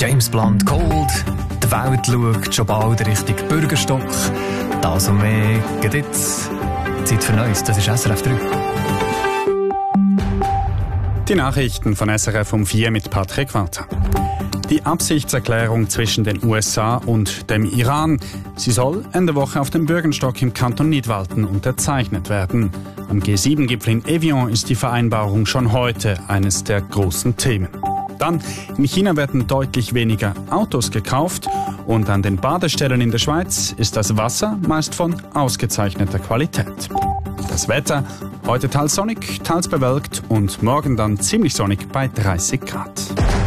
James Blunt Gold, die Welt schaut schon bald Richtung Bürgerstock. Das und mehr geht jetzt. Zeit für Neues, das ist SRF 3. Die Nachrichten von SRF um 4 mit Patrick Walter. Die Absichtserklärung zwischen den USA und dem Iran. Sie soll Ende Woche auf dem Bürgenstock im Kanton Nidwalden unterzeichnet werden. Am G7-Gipfel in Evian ist die Vereinbarung schon heute eines der großen Themen. Dann, in China werden deutlich weniger Autos gekauft und an den Badestellen in der Schweiz ist das Wasser meist von ausgezeichneter Qualität. Das Wetter, heute teils sonnig, teils bewölkt und morgen dann ziemlich sonnig bei 30 Grad.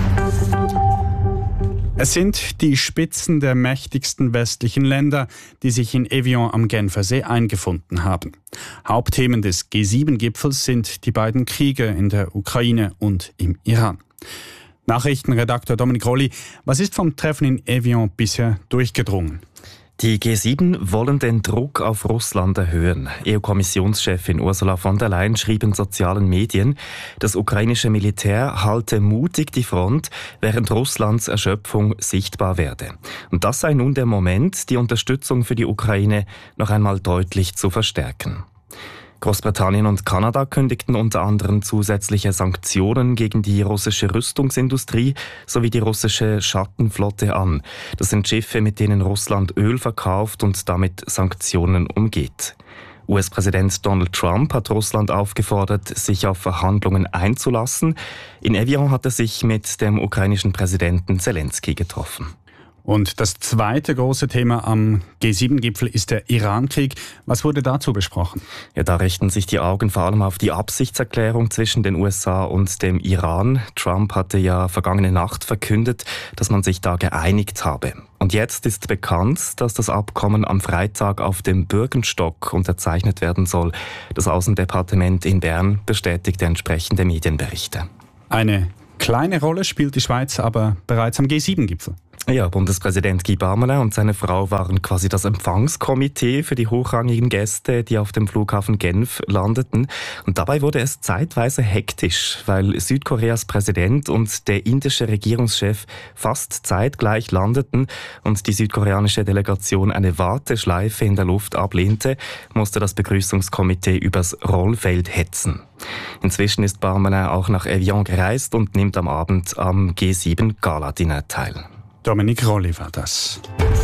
Es sind die Spitzen der mächtigsten westlichen Länder, die sich in Evian am Genfersee eingefunden haben. Hauptthemen des G7-Gipfels sind die beiden Kriege in der Ukraine und im Iran. Nachrichtenredakteur Dominik Rolli, was ist vom Treffen in Evian bisher durchgedrungen? Die G7 wollen den Druck auf Russland erhöhen. EU-Kommissionschefin Ursula von der Leyen schrieb in sozialen Medien, das ukrainische Militär halte mutig die Front, während Russlands Erschöpfung sichtbar werde. Und das sei nun der Moment, die Unterstützung für die Ukraine noch einmal deutlich zu verstärken. Großbritannien und Kanada kündigten unter anderem zusätzliche Sanktionen gegen die russische Rüstungsindustrie sowie die russische Schattenflotte an. Das sind Schiffe, mit denen Russland Öl verkauft und damit Sanktionen umgeht. US-Präsident Donald Trump hat Russland aufgefordert, sich auf Verhandlungen einzulassen. In Evian hat er sich mit dem ukrainischen Präsidenten Zelensky getroffen. Und das zweite große Thema am G7-Gipfel ist der Iran-Krieg. Was wurde dazu besprochen? Ja, da richten sich die Augen vor allem auf die Absichtserklärung zwischen den USA und dem Iran. Trump hatte ja vergangene Nacht verkündet, dass man sich da geeinigt habe. Und jetzt ist bekannt, dass das Abkommen am Freitag auf dem Bürgenstock unterzeichnet werden soll. Das Außendepartement in Bern bestätigte entsprechende Medienberichte. Eine kleine Rolle spielt die Schweiz aber bereits am G7-Gipfel. Ja, Bundespräsident Guy Parmelin und seine Frau waren quasi das Empfangskomitee für die hochrangigen Gäste, die auf dem Flughafen Genf landeten. Und dabei wurde es zeitweise hektisch, weil Südkoreas Präsident und der indische Regierungschef fast zeitgleich landeten und die südkoreanische Delegation eine Warteschleife in der Luft ablehnte, musste das Begrüßungskomitee übers Rollfeld hetzen. Inzwischen ist Parmelin auch nach Evian gereist und nimmt am Abend am G7-Gala-Dinner teil. Dominik Rolli war das.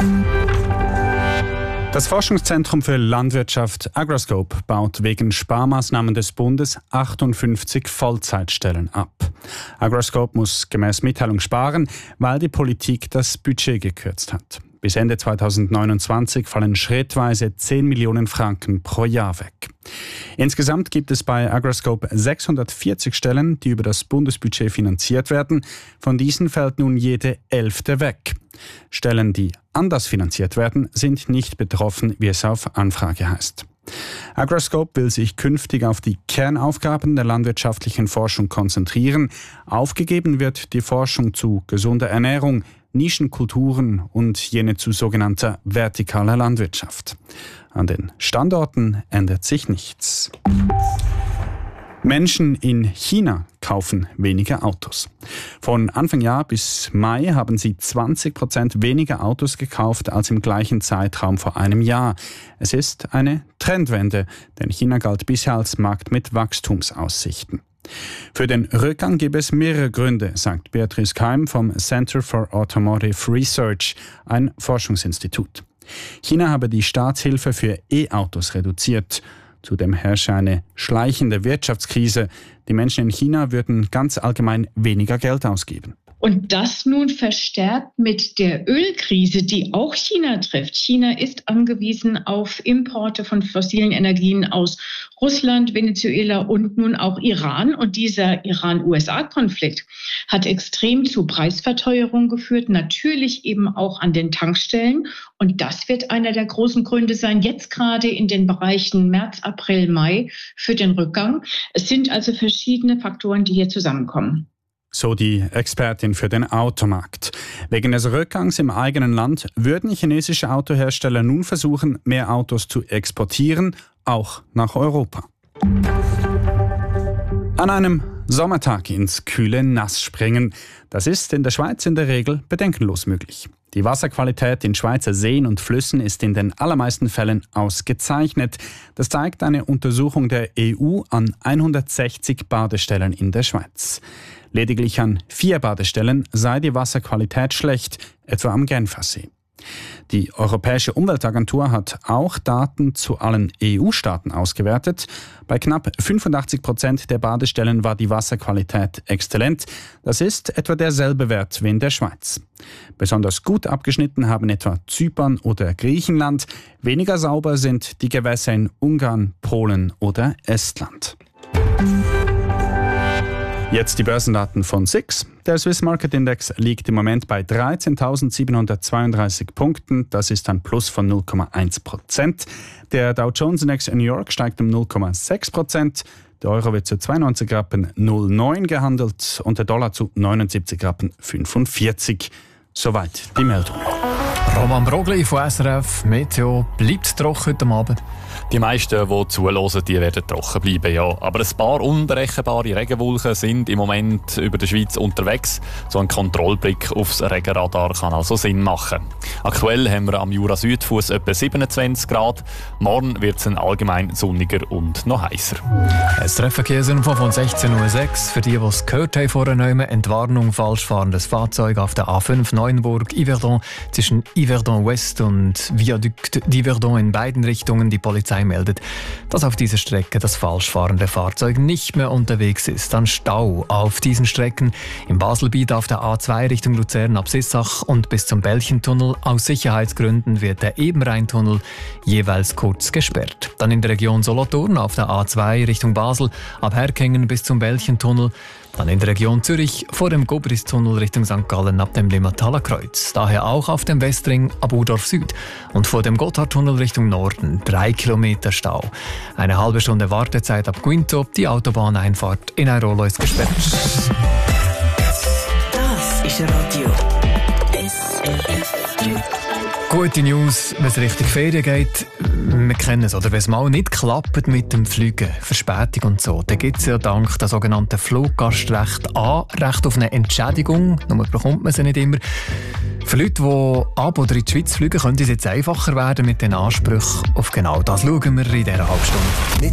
Das Forschungszentrum für Landwirtschaft Agroscope baut wegen Sparmaßnahmen des Bundes 58 Vollzeitstellen ab. Agroscope muss gemäß Mitteilung sparen, weil die Politik das Budget gekürzt hat. Bis Ende 2029 fallen schrittweise 10 Millionen Franken pro Jahr weg. Insgesamt gibt es bei Agroscope 640 Stellen, die über das Bundesbudget finanziert werden. Von diesen fällt nun jede 11. weg. Stellen, die anders finanziert werden, sind nicht betroffen, wie es auf Anfrage heißt. Agroscope will sich künftig auf die Kernaufgaben der landwirtschaftlichen Forschung konzentrieren. Aufgegeben wird die Forschung zu gesunder Ernährung, Nischenkulturen und jene zu sogenannter vertikaler Landwirtschaft. An den Standorten ändert sich nichts. Menschen in China kaufen weniger Autos. Von Anfang Jahr bis Mai haben sie 20% weniger Autos gekauft als im gleichen Zeitraum vor einem Jahr. Es ist eine Trendwende, denn China galt bisher als Markt mit Wachstumsaussichten. Für den Rückgang gibt es mehrere Gründe, sagt Beatrice Keim vom Center for Automotive Research, ein Forschungsinstitut. China habe die Staatshilfe für E-Autos reduziert. Zudem herrsche eine schleichende Wirtschaftskrise. Die Menschen in China würden ganz allgemein weniger Geld ausgeben. Und das nun verstärkt mit der Ölkrise, die auch China trifft. China ist angewiesen auf Importe von fossilen Energien aus Russland, Venezuela und nun auch Iran. Und dieser Iran-USA-Konflikt hat extrem zu Preisverteuerung geführt, natürlich eben auch an den Tankstellen. Und das wird einer der großen Gründe sein, jetzt gerade in den Bereichen März, April, Mai für den Rückgang. Es sind also verschiedene Faktoren, die hier zusammenkommen. So die Expertin für den Automarkt. Wegen des Rückgangs im eigenen Land würden chinesische Autohersteller nun versuchen, mehr Autos zu exportieren, auch nach Europa. An einem Sommertag ins kühle Nassspringen. Das ist in der Schweiz in der Regel bedenkenlos möglich. Die Wasserqualität in Schweizer Seen und Flüssen ist in den allermeisten Fällen ausgezeichnet. Das zeigt eine Untersuchung der EU an 160 Badestellen in der Schweiz. Lediglich an 4 Badestellen sei die Wasserqualität schlecht, etwa am Genfersee. Die Europäische Umweltagentur hat auch Daten zu allen EU-Staaten ausgewertet. Bei knapp 85% der Badestellen war die Wasserqualität exzellent. Das ist etwa derselbe Wert wie in der Schweiz. Besonders gut abgeschnitten haben etwa Zypern oder Griechenland. Weniger sauber sind die Gewässer in Ungarn, Polen oder Estland. Jetzt die Börsendaten von SIX. Der Swiss Market Index liegt im Moment bei 13.732 Punkten. Das ist ein Plus von 0,1%. Der Dow Jones Index in New York steigt um 0,6%. Der Euro wird zu 92 Rappen 0,9 gehandelt und der Dollar zu 79 Rappen 45. Soweit die Meldung. Roman Brogli von SRF Meteo. Bleibt trocken heute Abend? Die meisten, die zuhören, die werden trocken bleiben, ja. Aber ein paar unberechenbare Regenwolken sind im Moment über der Schweiz unterwegs. So ein Kontrollblick aufs Regenradar kann also Sinn machen. Aktuell haben wir am Jura-Südfuss etwa 27 Grad. Morgen wird es allgemein sonniger und noch heißer. SRF Verkehrsinfo von 16.06 Uhr. Für die es gehört haben, vorher eine Entwarnung falsch fahrendes Fahrzeug auf der A5 Neuenburg-Yverdon zwischen Yverdon West und Viaduct d'Yverdon in beiden Richtungen. Die Polizei meldet, dass auf dieser Strecke das falsch fahrende Fahrzeug nicht mehr unterwegs ist. Dann Stau auf diesen Strecken im Baselbiet auf der A2 Richtung Luzern ab Sissach und bis zum Belchentunnel. Aus Sicherheitsgründen wird der Ebenrheintunnel jeweils kurz gesperrt. Dann in der Region Solothurn auf der A2 Richtung Basel ab Herkingen bis zum Belchentunnel. Dann in der Region Zürich vor dem Gobristunnel Richtung St. Gallen ab dem Limmathaler Kreuz. Daher auch auf dem Westring ab Urdorf Süd. Und vor dem Gotthardtunnel Richtung Norden 3 Kilometer Stau. Eine halbe Stunde Wartezeit ab Guinto. Die Autobahneinfahrt in Airolo ist gesperrt. Das ist Radio SRF 3. Gute News, wenn es Richtung Ferien geht. Wir kennen es, oder wenn es mal nicht klappt mit dem Fliegen, Verspätung und so, dann gibt es ja dank der sogenannten Fluggastrecht A Recht auf eine Entschädigung. Nur bekommt man sie nicht immer. Für Leute, die ab oder in die Schweiz fliegen, könnte es jetzt einfacher werden mit den Ansprüchen auf genau das. Schauen wir in dieser Halbstunde.